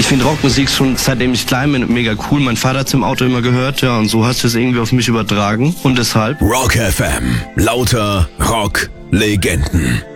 Ich finde Rockmusik schon seitdem ich klein bin mega cool. Mein Vater hat's im Auto immer gehört, ja, und so hast du es irgendwie auf mich übertragen. Und deshalb Rock FM. Lauter Rock-Legenden.